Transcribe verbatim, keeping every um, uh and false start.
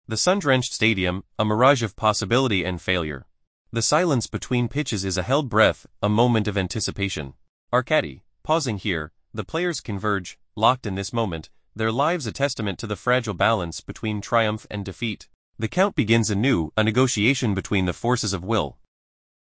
The sun-drenched stadium, a mirage of possibility and failure. The silence between pitches is a held breath, a moment of anticipation. Arcady, pausing here, the players converge, locked in this moment, their lives a testament to the fragile balance between triumph and defeat. The count begins anew, a negotiation between the forces of will.